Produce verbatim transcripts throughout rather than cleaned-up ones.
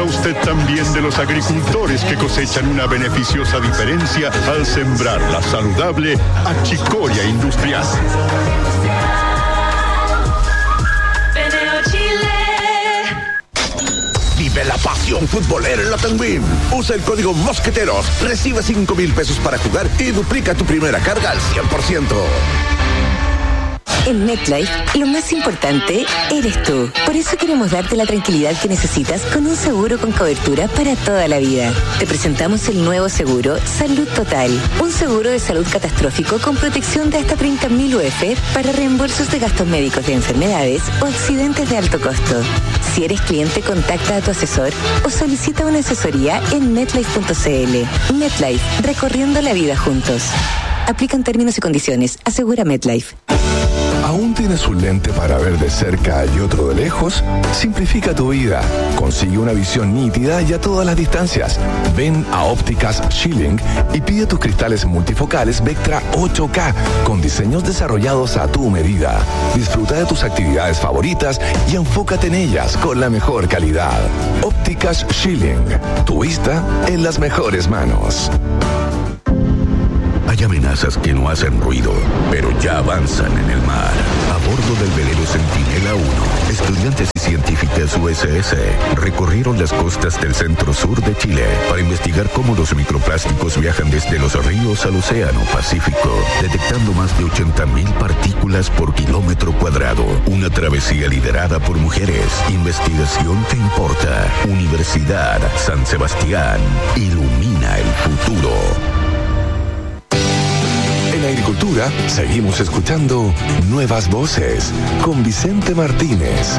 ¿Sabía usted también de los agricultores que cosechan una beneficiosa diferencia al sembrar la saludable achicoria industrial? Vive la pasión futbolera en la Penguin. Usa el código Mosqueteros, recibe cinco mil pesos para jugar y duplica tu primera carga al cien por ciento. En MetLife, lo más importante eres tú. Por eso queremos darte la tranquilidad que necesitas con un seguro con cobertura para toda la vida. Te presentamos el nuevo seguro Salud Total. Un seguro de salud catastrófico con protección de hasta treinta mil U F para reembolsos de gastos médicos de enfermedades o accidentes de alto costo. Si eres cliente, contacta a tu asesor o solicita una asesoría en metlife punto c l. MetLife, recorriendo la vida juntos. Aplican términos y condiciones. Asegura MetLife. ¿Aún tienes un lente para ver de cerca y otro de lejos? Simplifica tu vida. Consigue una visión nítida y a todas las distancias. Ven a Ópticas Schilling y pide tus cristales multifocales Vectra ocho K con diseños desarrollados a tu medida. Disfruta de tus actividades favoritas y enfócate en ellas con la mejor calidad. Ópticas Schilling. Tu vista en las mejores manos. Hay amenazas que no hacen ruido, pero ya avanzan en el mar. A bordo del velero Centinela uno, estudiantes y científicas U S S recorrieron las costas del centro-sur de Chile para investigar cómo los microplásticos viajan desde los ríos al océano Pacífico, detectando más de ochenta mil partículas por kilómetro cuadrado. Una travesía liderada por mujeres. Investigación que importa. Universidad San Sebastián. Ilumina el futuro. En agricultura, seguimos escuchando Nuevas Voces con Vicente Martínez.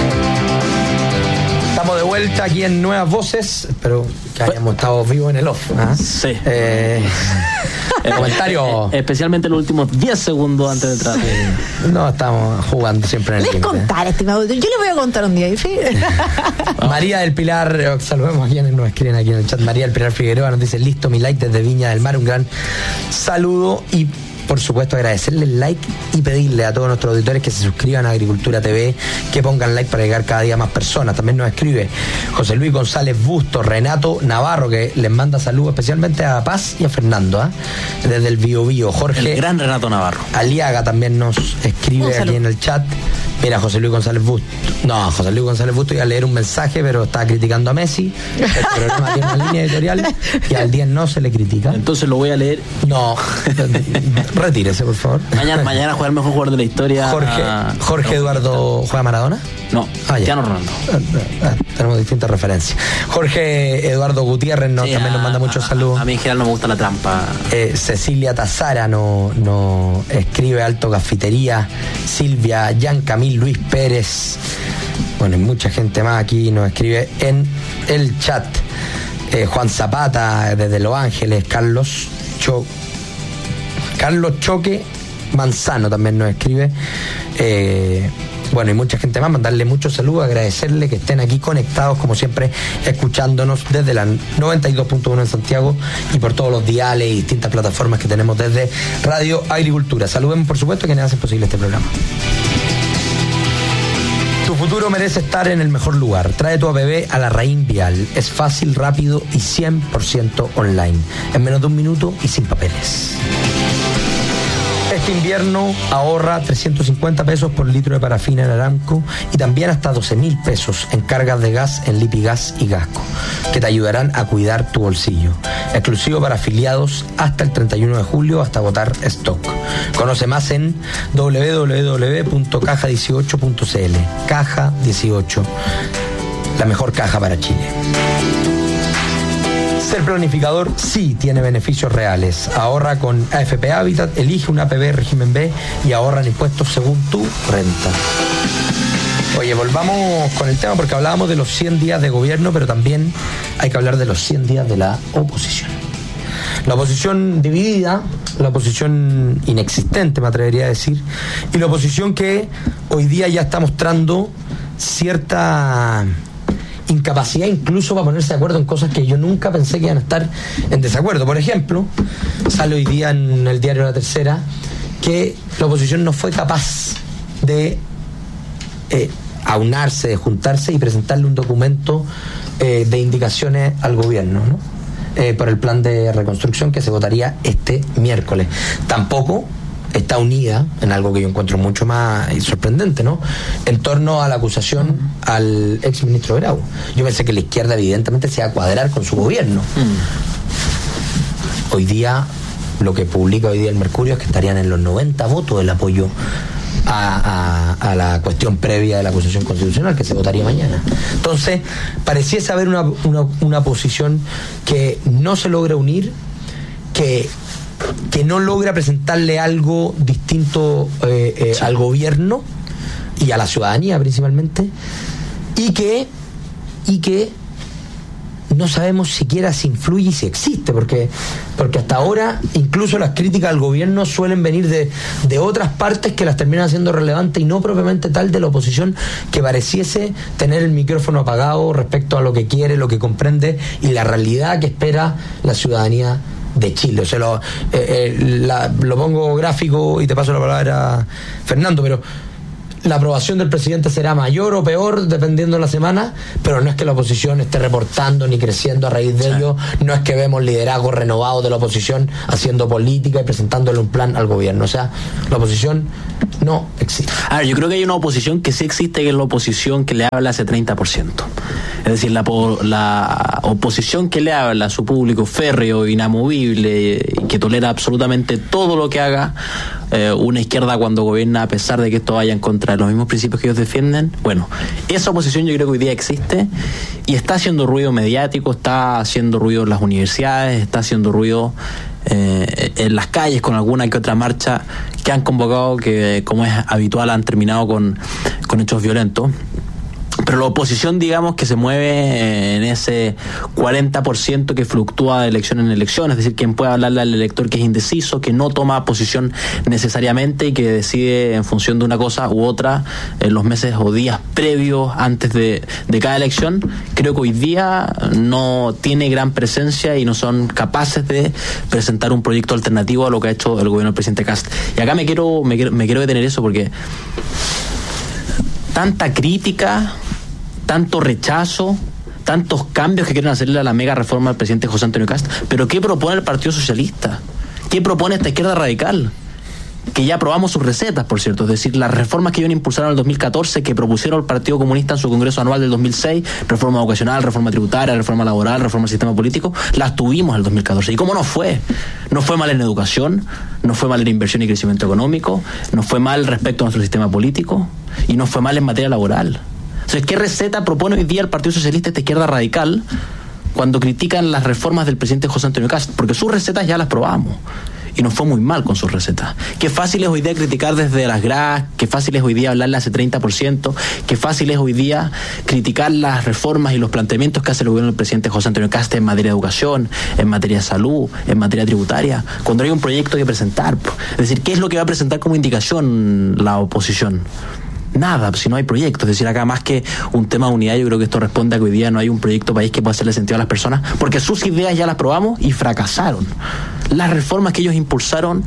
Estamos de vuelta aquí en Nuevas Voces, pero que hayamos estado vivos en el off. ¿eh? Sí. Eh, el comentario. Eh, especialmente los últimos diez segundos antes de entrar. No, estamos jugando siempre en el Les contar, estimado. Yo les voy a contar un día. ¿Sí? María del Pilar, saludemos a quienes nos escriben aquí en el chat. María del Pilar Figueroa nos dice: listo, mi like desde Viña del Mar. Un gran saludo y, por supuesto, agradecerle el like y pedirle a todos nuestros auditores que se suscriban a Agricultura T V, que pongan like para llegar cada día a más personas. También nos escribe José Luis González Busto, Renato Navarro, que les manda saludos especialmente a Paz y a Fernando, ¿eh? desde el Bio Bio. Jorge, el gran Renato Navarro. Aliaga también nos escribe aquí en el chat. Mira, José Luis González Busto. No, José Luis González Busto iba a leer un mensaje, pero está criticando a Messi. El programa tiene una línea editorial y al diez no se le critica. Entonces lo voy a leer. No, retírese, por favor. Mañana, mañana juega el mejor jugador de la historia. Jorge, Jorge no. Eduardo, ¿juega Maradona? No, ah, Cristiano Ronaldo. Ah, tenemos distintas referencias. Jorge Eduardo Gutiérrez no, sí, también nos manda muchos saludos. A mí en general no me gusta la trampa. Eh, Cecilia Tazara nos no escribe Alto Cafetería. Silvia, Jan Camil, Luis Pérez. Bueno, y mucha gente más aquí nos escribe en el chat. Eh, Juan Zapata desde Los Ángeles. Carlos Cho, Carlos Choque Manzano también nos escribe. Eh, Bueno, y mucha gente más, mandarle muchos saludos, agradecerle que estén aquí conectados, como siempre, escuchándonos desde la noventa y dos punto uno en Santiago y por todos los diales y distintas plataformas que tenemos desde Radio Agricultura. Saludemos, por supuesto, a quienes hacen posible este programa. Tu futuro merece estar en el mejor lugar. Trae tu A P B a la Raín Vial. Es fácil, rápido y cien por ciento online. En menos de un minuto y sin papeles. Este invierno ahorra trescientos cincuenta pesos por litro de parafina en Aramco y también hasta doce mil pesos en cargas de gas en Lipigas y Gasco, que te ayudarán a cuidar tu bolsillo. Exclusivo para afiliados hasta el treinta y uno de julio, hasta agotar stock. Conoce más en doble u doble u doble u punto caja dieciocho punto c l. Caja dieciocho, la mejor caja para Chile. Ser planificador sí tiene beneficios reales. Ahorra con A F P Habitat, elige un A P B régimen B y ahorra en impuestos según tu renta. Oye, volvamos con el tema porque hablábamos de los cien días de gobierno, pero también hay que hablar de los cien días de la oposición. La oposición dividida, la oposición inexistente, me atrevería a decir, y la oposición que hoy día ya está mostrando cierta incapacidad incluso para ponerse de acuerdo en cosas que yo nunca pensé que iban a estar en desacuerdo. Por ejemplo, sale hoy día en el diario La Tercera que la oposición no fue capaz de eh, aunarse, de juntarse y presentarle un documento eh, de indicaciones al gobierno, ¿no? Eh, por el plan de reconstrucción que se votaría este miércoles. Tampoco está unida en algo que yo encuentro mucho más sorprendente, ¿no? En torno a la acusación al ex ministro Grau. Yo pensé que la izquierda evidentemente se iba a cuadrar con su gobierno. Hoy día, lo que publica hoy día el Mercurio es que estarían en los noventa votos el apoyo a, a, a la cuestión previa de la acusación constitucional que se votaría mañana. Entonces, pareciese haber una, una, una posición que no se logra unir, que que no logra presentarle algo distinto eh, eh, sí. al gobierno y a la ciudadanía principalmente, y que y que no sabemos siquiera si influye y si existe, porque porque hasta ahora incluso las críticas al gobierno suelen venir de, de otras partes que las terminan siendo relevantes y no propiamente tal de la oposición, que pareciese tener el micrófono apagado respecto a lo que quiere, lo que comprende y la realidad que espera la ciudadanía de Chile. O sea, lo, eh, eh, la, lo pongo gráfico y te paso la palabra a Fernando, pero la aprobación del presidente será mayor o peor dependiendo de la semana, pero no es que la oposición esté reportando ni creciendo a raíz de sí. ello, no es que vemos liderazgo renovado de la oposición haciendo política y presentándole un plan al gobierno. O sea, la oposición no existe. A ver, yo creo que hay una oposición que sí existe, que es la oposición que le habla a ese treinta por ciento. Es decir, la, la oposición que le habla a su público férreo, inamovible, y que tolera absolutamente todo lo que haga eh, una izquierda cuando gobierna, a pesar de que esto vaya en contra de los mismos principios que ellos defienden. Bueno, esa oposición yo creo que hoy día existe y está haciendo ruido mediático, está haciendo ruido en las universidades, está haciendo ruido eh, en las calles con alguna que otra marcha que han convocado, que como es habitual han terminado con, con hechos violentos. Pero la oposición, digamos, que se mueve en ese cuarenta por ciento que fluctúa de elección en elección, es decir, quien puede hablarle al elector que es indeciso, que no toma posición necesariamente y que decide en función de una cosa u otra en los meses o días previos antes de, de cada elección, creo que hoy día no tiene gran presencia y no son capaces de presentar un proyecto alternativo a lo que ha hecho el gobierno del presidente Kast. Y acá me quiero, me quiero, me quiero detener eso porque tanta crítica, tanto rechazo, tantos cambios que quieren hacerle a la mega reforma del presidente José Antonio Kast. Pero ¿qué propone el Partido Socialista? ¿Qué propone esta izquierda radical? Que ya aprobamos sus recetas, por cierto, es decir, las reformas que ellos impulsaron en el dos mil catorce, que propusieron el Partido Comunista en su Congreso Anual del dos mil seis, reforma educacional, reforma tributaria, reforma laboral, reforma del sistema político, las tuvimos en el dos mil catorce. ¿Y cómo no fue? No fue mal en educación, no fue mal en inversión y crecimiento económico, no fue mal respecto a nuestro sistema político y no fue mal en materia laboral. Entonces, ¿qué receta propone hoy día el Partido Socialista, esta izquierda radical, cuando critican las reformas del presidente José Antonio Kast? Porque sus recetas ya las probamos y nos fue muy mal con sus recetas. Qué fácil es hoy día criticar desde las gradas, qué fácil es hoy día hablarle a ese treinta por ciento, qué fácil es hoy día criticar las reformas y los planteamientos que hace el gobierno del presidente José Antonio Kast en materia de educación, en materia de salud, en materia tributaria, cuando hay un proyecto que presentar. Es decir, ¿qué es lo que va a presentar como indicación la oposición? Nada, si no hay proyecto. Es decir, acá más que un tema de unidad, yo creo que esto responde a que hoy día no hay un proyecto país que pueda hacerle sentido a las personas, porque sus ideas ya las probamos y fracasaron. Las reformas que ellos impulsaron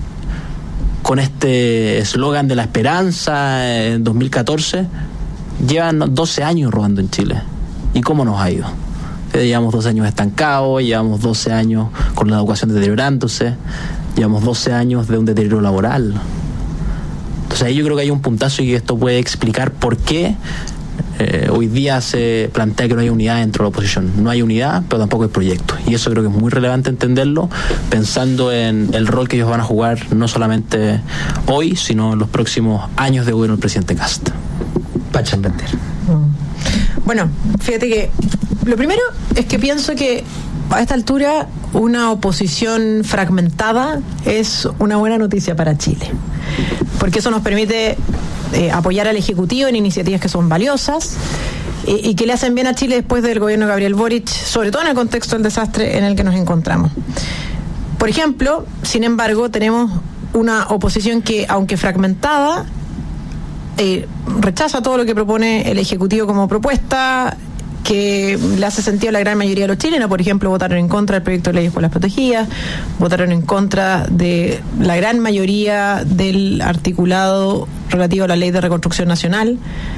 con este eslogan de la esperanza en dos mil catorce llevan doce años rodando en Chile. ¿Y cómo nos ha ido? Llevamos doce años estancados, llevamos doce años con la educación deteriorándose, llevamos doce años de un deterioro laboral. Entonces ahí yo creo que hay un puntazo y esto puede explicar por qué eh, hoy día se plantea que no hay unidad dentro de la oposición. No hay unidad, pero tampoco hay proyecto. Y eso creo que es muy relevante entenderlo, pensando en el rol que ellos van a jugar no solamente hoy, sino en los próximos años de gobierno del presidente Kast. Pacha Renter. Bueno, fíjate que lo primero es que pienso que a esta altura una oposición fragmentada es una buena noticia para Chile, porque eso nos permite eh, apoyar al Ejecutivo en iniciativas que son valiosas y, y que le hacen bien a Chile después del gobierno de Gabriel Boric, sobre todo en el contexto del desastre en el que nos encontramos. Por ejemplo, sin embargo, tenemos una oposición que, aunque fragmentada, eh, rechaza todo lo que propone el Ejecutivo como propuesta, que le hace sentido a la gran mayoría de los chilenos. Por ejemplo, votaron en contra del proyecto de ley de escuelas protegidas, votaron en contra de la gran mayoría del articulado relativo a la ley de reconstrucción nacional,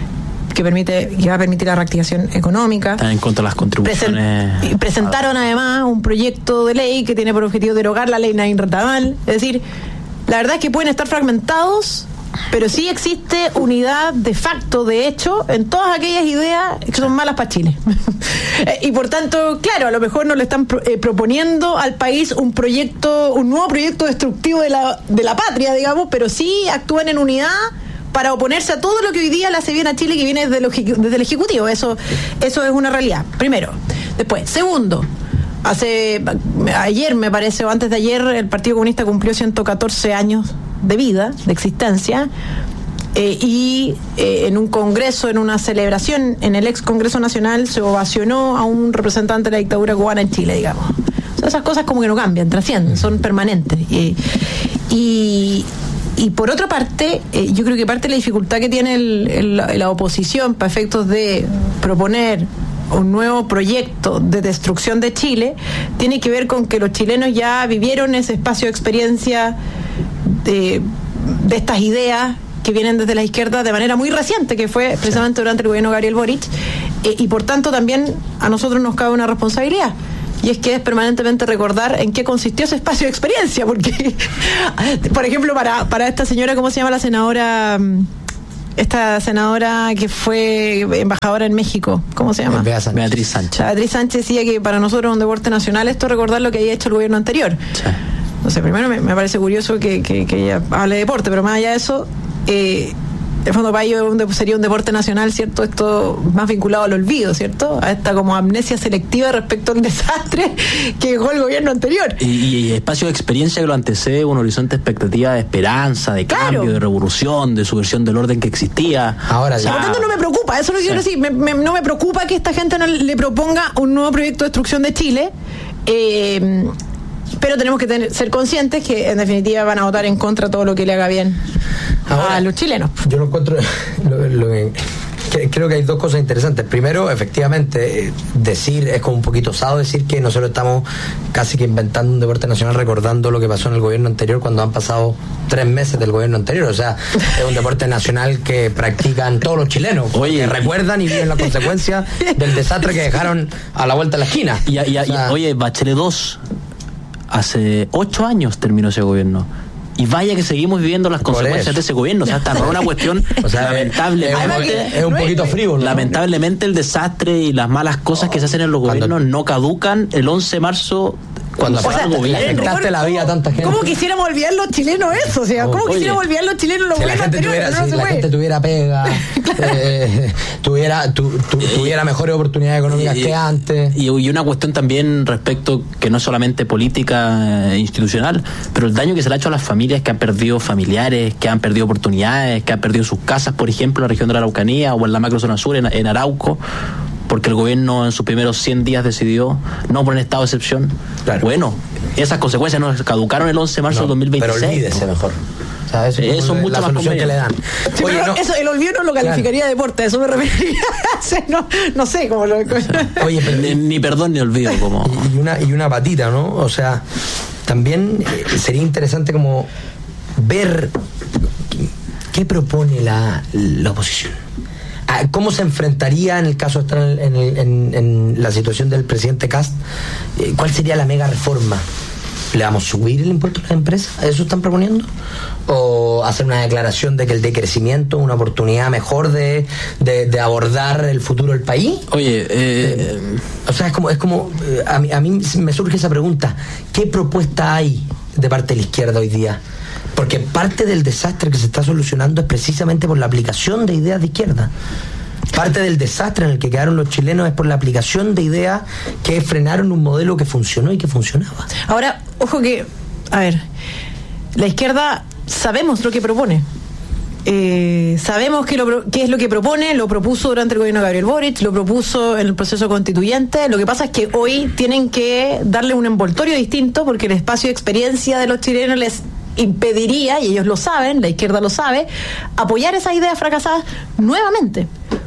que permite que va a permitir la reactivación económica. Están en contra de las contribuciones. Presen- y presentaron además un proyecto de ley que tiene por objetivo derogar la ley Nain Retamal. Es decir, la verdad es que pueden estar fragmentados, pero sí existe unidad de facto, de hecho, en todas aquellas ideas que son malas para Chile. Y por tanto, claro, a lo mejor no le están pro- eh, proponiendo al país un proyecto, un nuevo proyecto destructivo de la, de la patria, digamos, pero sí actúan en unidad para oponerse a todo lo que hoy día le hace bien a Chile, que viene desde, lo, desde el Ejecutivo. Eso, eso es una realidad, primero. Después, segundo, hace ayer, me parece, o antes de ayer, el Partido Comunista cumplió ciento catorce años de vida, de existencia, eh, y eh, en un congreso, en una celebración en el ex Congreso Nacional, se ovacionó a un representante de la dictadura cubana en Chile, digamos. O sea, esas cosas como que no cambian, trascienden, son permanentes. Y, y, y por otra parte, eh, yo creo que parte de la dificultad que tiene el, el, la oposición para efectos de proponer un nuevo proyecto de destrucción de Chile tiene que ver con que los chilenos ya vivieron ese espacio de experiencia de, de estas ideas que vienen desde la izquierda de manera muy reciente, que fue precisamente durante el gobierno de Gabriel Boric, eh, y por tanto también a nosotros nos cabe una responsabilidad, y es que es permanentemente recordar en qué consistió ese espacio de experiencia, porque por ejemplo para, para esta señora, ¿cómo se llama la senadora? Esta senadora que fue embajadora en México, ¿cómo se llama? Sánchez. Beatriz Sánchez. Beatriz Sánchez decía que para nosotros es un deporte nacional esto, recordar lo que había hecho el gobierno anterior. Sí. No sé, primero me, me parece curioso que, que, que ella hable de deporte, pero más allá de eso, eh, de fondo para ello un, sería un deporte nacional, ¿cierto? Esto más vinculado al olvido, ¿cierto? A esta como amnesia selectiva respecto al desastre que dejó el gobierno anterior. Y, y espacio de experiencia que lo antecede un horizonte de expectativa de esperanza, de claro. cambio, de revolución, de subversión del orden que existía. Ahora ya. Por lo tanto no me preocupa, eso lo quiero sí. decir, me, me, no me preocupa que esta gente no le proponga un nuevo proyecto de destrucción de Chile, eh, pero tenemos que tener, ser conscientes que en definitiva van a votar en contra de todo lo que le haga bien Ahora, a los chilenos. Yo lo encuentro, lo, lo, que, creo que hay dos cosas interesantes. Primero, efectivamente, decir, es como un poquito osado decir que nosotros estamos casi que inventando un deporte nacional recordando lo que pasó en el gobierno anterior cuando han pasado tres meses del gobierno anterior. O sea, es un deporte nacional que practican todos los chilenos. Oye, que recuerdan y viven las consecuencias del desastre que dejaron a la vuelta de la esquina. Y, y, o sea, y oye, Bachelet dos, hace ocho años terminó ese gobierno. Y vaya que seguimos viviendo las consecuencias de ese gobierno. O sea, hasta no una cuestión, o sea, lamentablemente. Es, es un poquito frívolo, ¿no? Lamentablemente el desastre y las malas cosas que se hacen en los gobiernos cuando, no caducan el once de marzo. Cuando o sea, le afectaste la vida a tanta gente. ¿Cómo quisiéramos olvidar los chilenos eso? O sea, ¿cómo Oye, quisiéramos olvidar los chilenos los si gobiernos anteriores? Tuviera, no si la puede. gente tuviera pega, claro. eh, tuviera tu, tu, tuviera mejores oportunidades económicas y, que antes. Y, y una cuestión también respecto que no es solamente política eh, institucional, pero el daño que se le ha hecho a las familias que han perdido familiares, que han perdido oportunidades, que han perdido sus casas, por ejemplo, en la región de la Araucanía o en la macrozona sur, en, en Arauco, porque el gobierno en sus primeros cien días decidió no poner estado de excepción. Claro. Bueno, esas consecuencias nos caducaron el once de marzo no, del dos mil veintiséis. Pero olvídese ¿no? mejor. O sea, eso, eso es mucho más que le dan. Sí, Oye, no, eso, el olvido no lo calificaría claro. de deporte, eso me referiría. no, no sé cómo lo. Oye, pero, ni, ni perdón ni olvido. Como... Y, una, y una patita, ¿no? O sea, también eh, sería interesante como ver qué propone la, la oposición. ¿Cómo se enfrentaría en el caso de estar en, en, en, en la situación del presidente Kast? ¿Cuál sería la mega reforma? ¿Le vamos a subir el impuesto a las empresas? ¿Eso están proponiendo? ¿O hacer una declaración de que el decrecimiento es una oportunidad mejor de, de, de abordar el futuro del país? Oye, eh, eh, o sea, es como, es como eh, a, mí, a mí me surge esa pregunta. ¿Qué propuesta hay de parte de la izquierda hoy día? Porque parte del desastre que se está solucionando es precisamente por la aplicación de ideas de izquierda. Parte del desastre en el que quedaron los chilenos es por la aplicación de ideas que frenaron un modelo que funcionó y que funcionaba. Ahora, ojo que, a ver, la izquierda sabemos lo que propone. Eh, sabemos qué, lo, qué es lo que propone, lo propuso durante el gobierno de Gabriel Boric, lo propuso en el proceso constituyente. Lo que pasa es que hoy tienen que darle un envoltorio distinto porque el espacio de experiencia de los chilenos les impediría, y ellos lo saben, la izquierda lo sabe, apoyar esas ideas fracasadas nuevamente.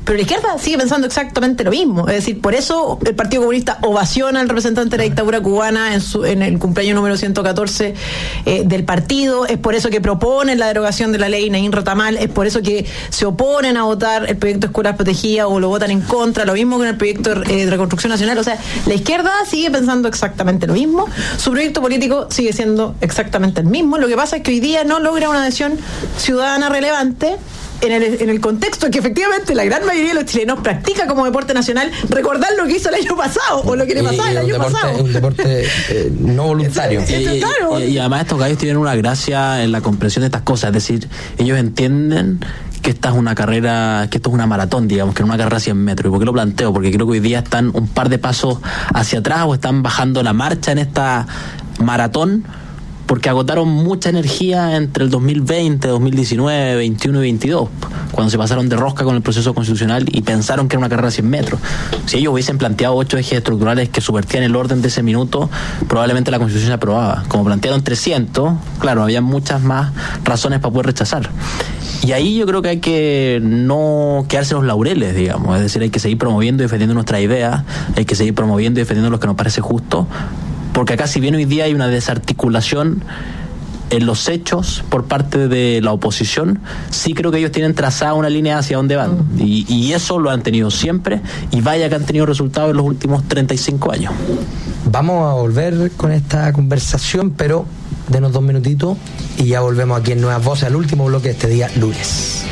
pero la izquierda sigue pensando exactamente lo mismo. Es decir, por eso el Partido Comunista ovaciona al representante de la dictadura cubana en, su, en el cumpleaños número ciento catorce eh, del partido. Es por eso que proponen la derogación de la ley Naín Retamal. Es por eso que se oponen a votar el proyecto de escuelas protegidas o lo votan en contra. Lo mismo con el proyecto eh, de reconstrucción nacional. O sea, la izquierda sigue pensando exactamente lo mismo. Su proyecto político sigue siendo exactamente el mismo. Lo que pasa es que hoy día no logra una adhesión ciudadana relevante en el, en el contexto en que efectivamente la gran mayoría de los chilenos practica como deporte nacional recordar lo que hizo el año pasado o lo que le pasaba el año deporte, pasado. Un deporte eh, no voluntario. Es, es, es, claro. y, y, y además estos gallos tienen una gracia en la comprensión de estas cosas, es decir, ellos entienden que esta es una carrera, que esto es una maratón, digamos, que no una carrera a cien metros. ¿Y por qué lo planteo? Porque creo que hoy día están un par de pasos hacia atrás o están bajando la marcha en esta maratón, porque agotaron mucha energía entre el dos mil veinte, dos mil diecinueve, veintiuno y veintidós, cuando se pasaron de rosca con el proceso constitucional y pensaron que era una carrera a cien metros. Si ellos hubiesen planteado ocho ejes estructurales que subvertían el orden de ese minuto, probablemente la Constitución se aprobaba. Como plantearon trescientos, claro, había muchas más razones para poder rechazar. Y ahí yo creo que hay que no quedarse los laureles, digamos, es decir, hay que seguir promoviendo y defendiendo nuestras ideas, hay que seguir promoviendo y defendiendo lo que nos parece justo, porque acá si bien hoy día hay una desarticulación en los hechos por parte de la oposición, sí creo que ellos tienen trazada una línea hacia dónde van, y, y eso lo han tenido siempre, y vaya que han tenido resultados en los últimos treinta y cinco años. Vamos a volver con esta conversación, pero denos dos minutitos y ya volvemos aquí en Nuevas Voces al último bloque de este día lunes.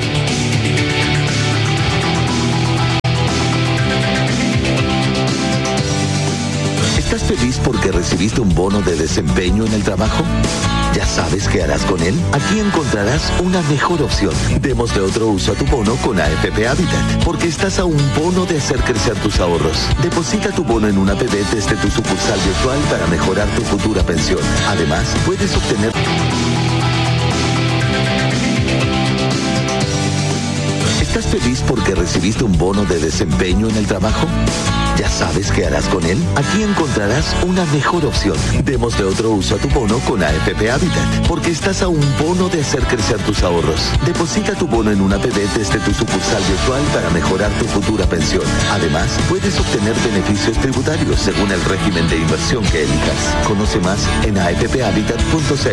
¿Estás feliz porque recibiste un bono de desempeño en el trabajo? ¿Ya sabes qué harás con él? Aquí encontrarás una mejor opción. Démosle otro uso a tu bono con A F P Habitat, porque estás a un bono de hacer crecer tus ahorros. Deposita tu bono en una A P B desde tu sucursal virtual para mejorar tu futura pensión. Además, puedes obtener... ¿Estás feliz porque recibiste un bono de desempeño en el trabajo? ¿Ya sabes qué harás con él? Aquí encontrarás una mejor opción. Démosle otro uso a tu bono con A F P Habitat, porque estás a un bono de hacer crecer tus ahorros. Deposita tu bono en una A P B desde tu sucursal virtual para mejorar tu futura pensión. Además, puedes obtener beneficios tributarios según el régimen de inversión que elijas. Conoce más en a f p habitat punto c l.